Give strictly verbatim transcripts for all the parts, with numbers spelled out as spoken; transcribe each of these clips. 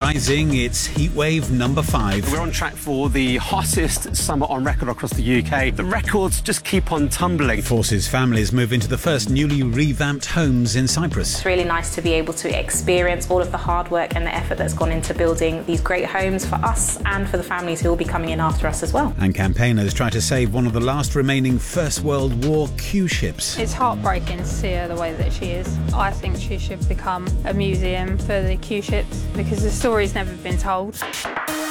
rising. It's heatwave number five. We're on track for the hottest summer on record across the U K. The records just keep on tumbling. Forces families move into the first newly revamped homes in Cyprus. It's really nice to be able to experience all of the hard work and the effort that's gone into building these great homes for us and for the families who will be coming in after us as well. And campaigners try to save one of the last remaining First World War Q ships. It's heartbreaking to see her the way that she is. I think she should become a museum for the Q ships because the story's never been told. This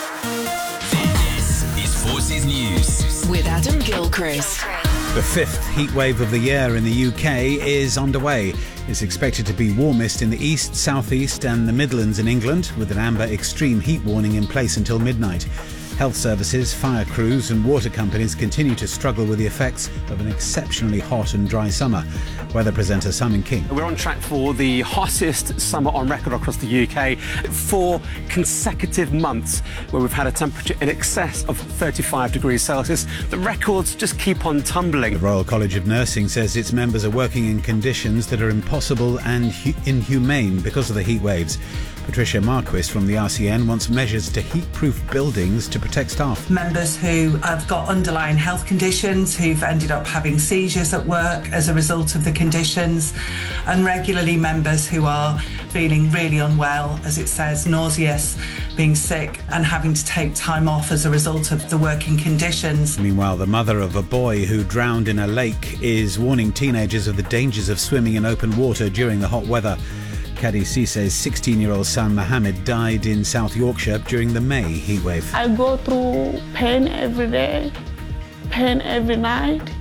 is Forces News with Adam Gilchrist. The fifth heatwave of the year in the U K is underway. It's expected to be warmest in the east, southeast and the Midlands in England, with an amber extreme heat warning in place until midnight. Health services, fire crews and water companies continue to struggle with the effects of an exceptionally hot and dry summer. Weather presenter Simon King. We're on track for the hottest summer on record across the U K. Four consecutive months where we've had a temperature in excess of thirty-five degrees Celsius. The records just keep on tumbling. The Royal College of Nursing says its members are working in conditions that are impossible and hu- inhumane because of the heat waves. Patricia Marquis from the R C N wants measures to heat-proof buildings to protect staff. Members who have got underlying health conditions, who've ended up having seizures at work as a result of the conditions, and regularly members who are feeling really unwell, as it says, nauseous, being sick and having to take time off as a result of the working conditions. Meanwhile, the mother of a boy who drowned in a lake is warning teenagers of the dangers of swimming in open water during the hot weather. Kadi Sisse's sixteen-year-old son Mohammed died in South Yorkshire during the May heatwave. I go through pain every day, pain every night,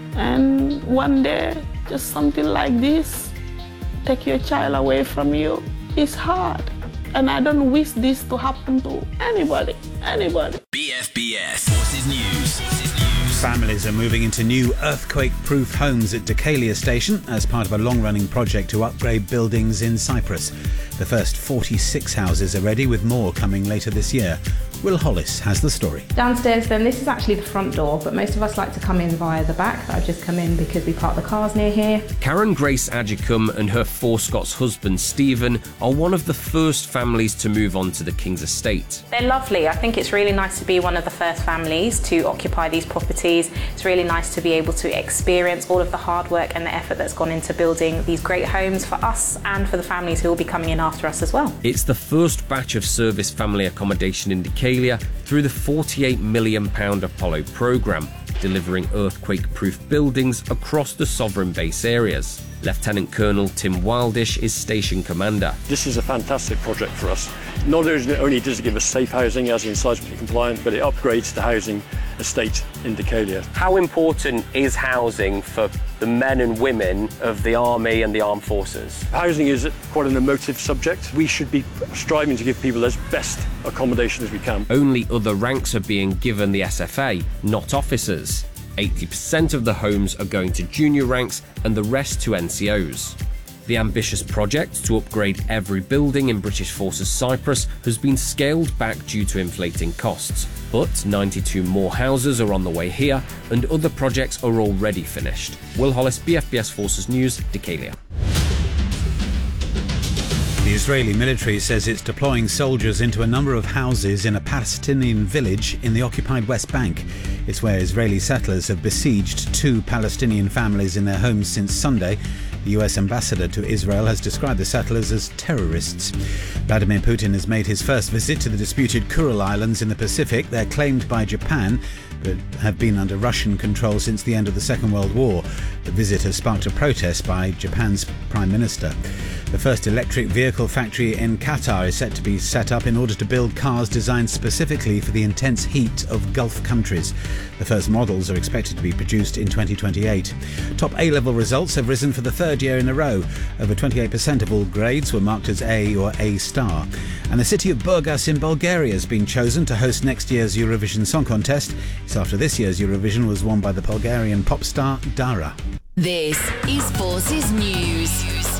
and one day, just something like this, take your child away from you, it's hard. And I don't wish this to happen to anybody, anybody. B F B S Forces News. Families are moving into new earthquake-proof homes at Decalia Station as part of a long-running project to upgrade buildings in Cyprus. The first forty-six houses are ready, with more coming later this year. Will Hollis has the story. Downstairs then, this is actually the front door, but most of us like to come in via the back. I've just come in because we park the cars near here. Karen Grace Agicum and her four Scots husband Stephen are one of the first families to move on to the King's estate. They're lovely. I think it's really nice to be one of the first families to occupy these properties. It's really nice to be able to experience all of the hard work and the effort that's gone into building these great homes for us and for the families who will be coming in after us as well. It's the first batch of service family accommodation in Decalia through the forty-eight million pounds Apollo programme, delivering earthquake-proof buildings across the sovereign base areas. Lieutenant Colonel Tim Wildish is station commander. This is a fantastic project for us. Not only does it give us safe housing, as in seismically compliant, but it upgrades the housing estate in Decalia. How important is housing for the men and women of the army and the armed forces? Housing is quite an emotive subject. We should be striving to give people as best accommodation as we can. Only other ranks are being given the S F A, not officers. eighty percent of the homes are going to junior ranks and the rest to N C Os. The ambitious project to upgrade every building in British Forces Cyprus has been scaled back due to inflating costs, but ninety-two more houses are on the way here and other projects are already finished. Will Hollis, B F B S Forces News, Decalia. The Israeli military says it's deploying soldiers into a number of houses in a Palestinian village in the occupied West Bank. It's where Israeli settlers have besieged two Palestinian families in their homes since Sunday. The U S ambassador to Israel has described the settlers as terrorists. Vladimir Putin has made his first visit to the disputed Kuril Islands in the Pacific. They're claimed by Japan, but have been under Russian control since the end of the Second World War. The visit has sparked a protest by Japan's Prime Minister. The first electric vehicle factory in Qatar is set to be set up in order to build cars designed specifically for the intense heat of Gulf countries. The first models are expected to be produced in twenty twenty-eight. Top A-level results have risen for the third year in a row. Over twenty-eight percent of all grades were marked as A or A star. And the city of Burgas in Bulgaria has been chosen to host next year's Eurovision Song Contest. It's after this year's Eurovision was won by the Bulgarian pop star Dara. This is Forces News.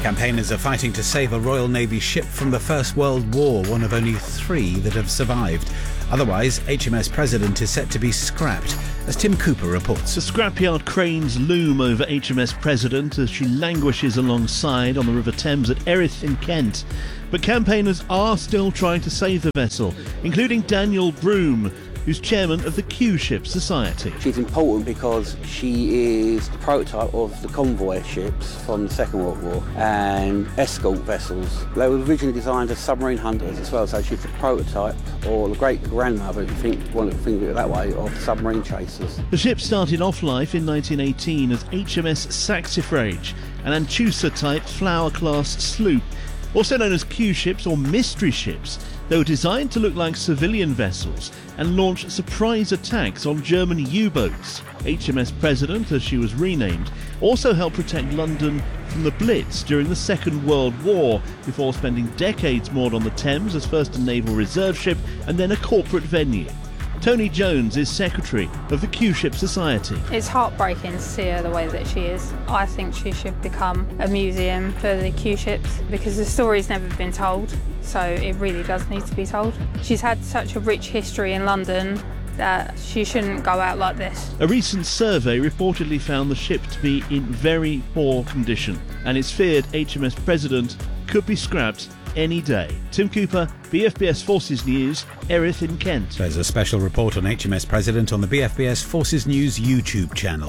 Campaigners are fighting to save a Royal Navy ship from the First World War, one of only three that have survived. Otherwise, H M S President is set to be scrapped, as Tim Cooper reports. The scrapyard cranes loom over H M S President as she languishes alongside on the River Thames at Erith in Kent. But campaigners are still trying to save the vessel, including Daniel Broome, who's chairman of the Q-Ship Society. She's important because she is the prototype of the convoy ships from the Second World War and escort vessels. They were originally designed as submarine hunters as well, so she's the prototype, or the great-grandmother, if you think, want to think of it that way, of submarine chasers. The ship started off life in nineteen eighteen as H M S Saxifrage, an Anchusa-type flower-class sloop, also known as Q-ships or mystery ships. They were designed to look like civilian vessels and launch surprise attacks on German U-boats. H M S President, as she was renamed, also helped protect London from the Blitz during the Second World War, before spending decades moored on the Thames as first a naval reserve ship and then a corporate venue. Tony Jones is secretary of the Q-Ship Society. It's heartbreaking to see her the way that she is. I think she should become a museum for the Q-ships because the story's never been told, so it really does need to be told. She's had such a rich history in London that she shouldn't go out like this. A recent survey reportedly found the ship to be in very poor condition, and it's feared H M S President could be scrapped any day. Tim Cooper, B F B S Forces News, Erith in Kent. There's a special report on H M S President on the B F B S Forces News YouTube channel.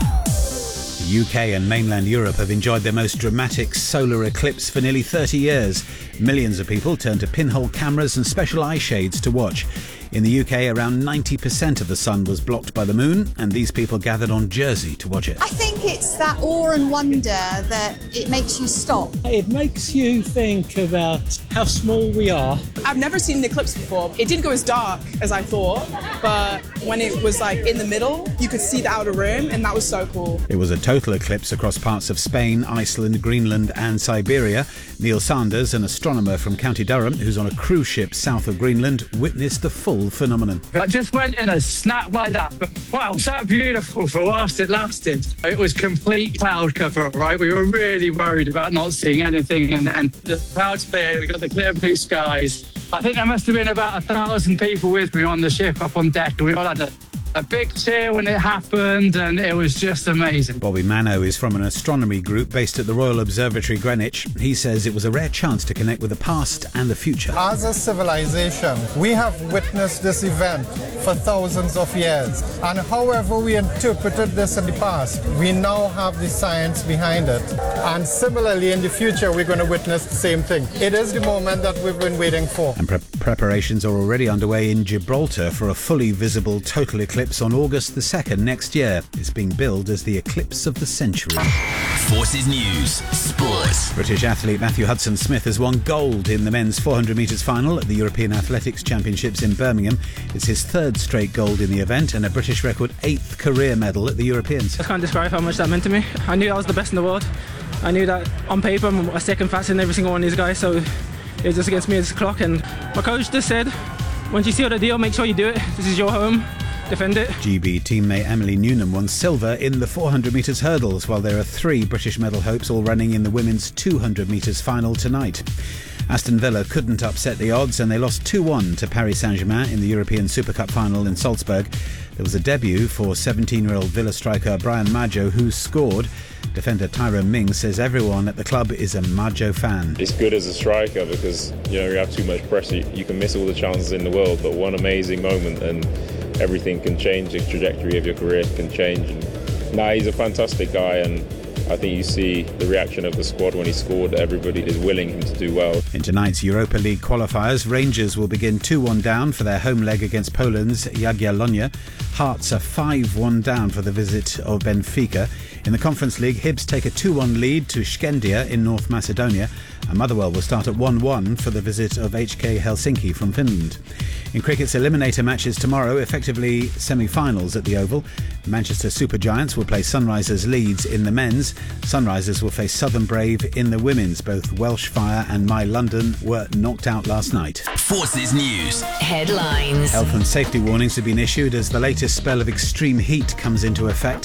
The U K and mainland Europe have enjoyed their most dramatic solar eclipse for nearly thirty years. Millions of people turned to pinhole cameras and special eye shades to watch. In the U K, around ninety percent of the sun was blocked by the moon, and these people gathered on Jersey to watch it. I think it's that awe and wonder that it makes you stop. It makes you think about how small we are. I've never seen an eclipse before. It didn't go as dark as I thought, but when it was like in the middle, you could see the outer rim, and that was so cool. It was a total eclipse across parts of Spain, Iceland, Greenland and Siberia. Neil Sanders, an astronomer from County Durham, who's on a cruise ship south of Greenland, witnessed the full phenomenon. I just went in a snap like that, but wow, so beautiful for whilst it lasted. It was complete cloud cover, right? We were really worried about not seeing anything, and, and the clouds clear, we got the clear blue skies. I think there must have been about a thousand people with me on the ship up on deck, and we all had a A big cheer when it happened, and it was just amazing. Bobby Mano is from an astronomy group based at the Royal Observatory Greenwich. He says it was a rare chance to connect with the past and the future. As a civilization, we have witnessed this event for thousands of years. And however we interpreted this in the past, we now have the science behind it. And similarly, in the future, we're going to witness the same thing. It is the moment that we've been waiting for. And pre- preparations are already underway in Gibraltar for a fully visible total eclipse on August the second next year. It's being billed as the eclipse of the century. Forces News Sports. British athlete Matthew Hudson-Smith has won gold in the men's four hundred metres final at the European Athletics Championships in Birmingham. It's his third straight gold in the event and a British record eighth career medal at the Europeans. I can't describe how much that meant to me. I knew I was the best in the world. I knew that on paper I'm a second fastest than every single one of these guys, so it was just against me as a clock. And my coach just said, once you seal the deal, make sure you do it. This is your home. Defend it. G B teammate Emily Newnham won silver in the four hundred metres hurdles, while there are three British medal hopes all running in the women's two hundred metres final tonight. Aston Villa couldn't upset the odds and they lost two one to Paris Saint-Germain in the European Super Cup final in Salzburg. There was a debut for seventeen-year-old Villa striker Brian Maggio, who scored. Defender Tyrone Mings says everyone at the club is a Maggio fan. It's good as a striker because, you know, you have too much pressure. You can miss all the chances in the world, but one amazing moment and everything can change. The trajectory of your career can change. And, nah, he's a fantastic guy, and I think you see the reaction of the squad when he scored. Everybody is willing him to do well. In tonight's Europa League qualifiers, Rangers will begin two one down for their home leg against Poland's Jagiellonia. Hearts are five one down for the visit of Benfica. In the Conference League, Hibs take a two one lead to Skendia in North Macedonia, and Motherwell will start at one one for the visit of H K Helsinki from Finland. In cricket's eliminator matches tomorrow, effectively semi-finals at the Oval, Manchester Supergiants will play Sunrisers Leeds in the men's. Sunrisers will face Southern Brave in the women's. Both Welsh Fire and My London were knocked out last night. Forces News Headlines. Health and safety warnings have been issued as the latest spell of extreme heat comes into effect.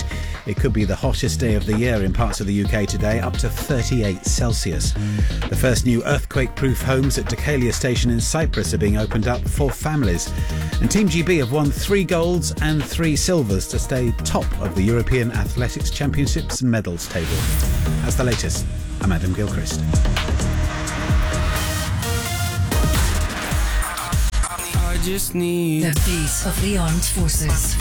It could be the hottest day of the year in parts of the U K today, up to thirty-eight Celsius. The first new earthquake-proof homes at Decalia Station in Cyprus are being opened up for families. And Team G B have won three golds and three silvers to stay top of the European Athletics Championships medals table. That's the latest. I'm Adam Gilchrist. I just need the beat of the armed forces.